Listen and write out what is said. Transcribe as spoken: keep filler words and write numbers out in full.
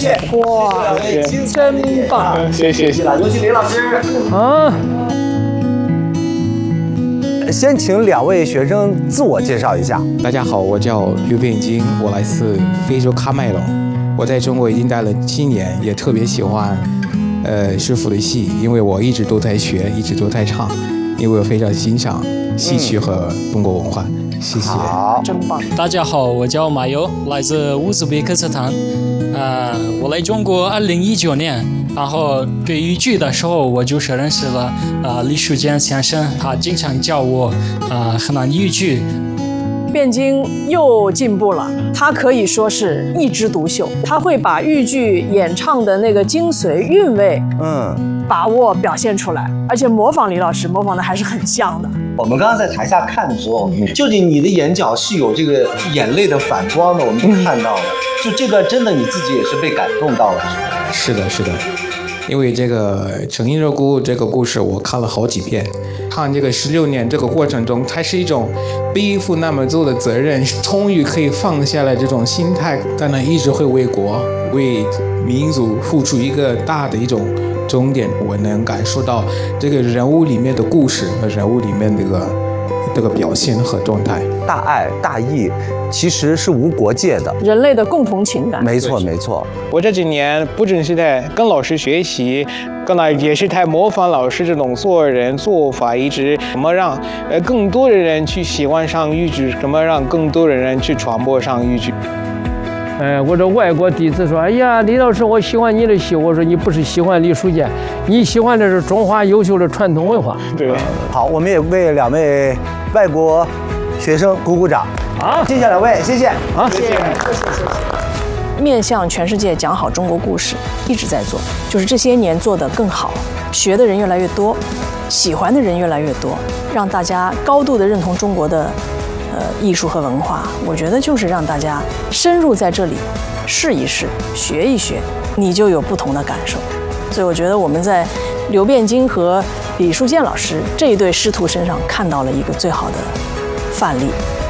谢。 哇，真棒！ 谢谢，谢谢了，有请林老师。 啊。 先请两位学生自我介绍一下。 大家好，我叫刘变金，我来自非洲喀麦隆。我在中国已经待了七年，也特别喜欢，呃，师傅的戏，因为我一直都在学，一直都在唱，因为我非常欣赏戏曲和中国文化。谢谢。 好， 真棒！ 大家好，我叫马游，来自乌兹别克斯坦。呃，我来中国二零一九年，然后学豫剧的时候，我就是认识了呃李树坚先生，他经常教我呃河南豫剧。 卞金又进步了，他可以说是一枝独秀，他会把豫剧演唱的那个精髓韵味，嗯，把握表现出来，而且模仿李老师，模仿的还是很像的。 我们刚刚在台下看的时候，究竟你的眼角是有这个眼泪的反光的，我们就看到了。就这个真的你自己也是被感动到了， 是的，是的。因为这个《陈英热姑》这个故事，我看了好几遍。看这个十六年这个过程中，它是一种背负那么多的责任，终于可以放下来这种心态，当然一直会为国、为民族付出一个大的一种终点。我能感受到这个人物里面的故事和人物里面这个这个表现和状态。 大爱大义其实是无国界的， 人类的共同情感。 没错没错。 我这几年不仅是在跟老师学习，更来也是在模仿老师这种做人做法，一直怎么让呃更多的人去喜欢上豫剧，怎么让更多的人去传播上豫剧。 呃，我这外国弟子说：“哎呀，李老师，我喜欢你的戏。”我说：“你不是喜欢李树坚，你喜欢的是中华优秀的传统文化。” 对。 好，我们也为两位外国学生鼓鼓掌。 好， 谢谢两位，谢谢。 好， 谢谢，谢谢，谢谢。面向全世界讲好中国故事，一直在做，就是这些年做得更好，学的人越来越多，喜欢的人越来越多，让大家高度的认同中国的呃艺术和文化。我觉得就是让大家深入在这里试一试，学一学，你就有不同的感受。所以我觉得我们在刘卞金和李树坚老师这一对师徒身上看到了一个最好的范例。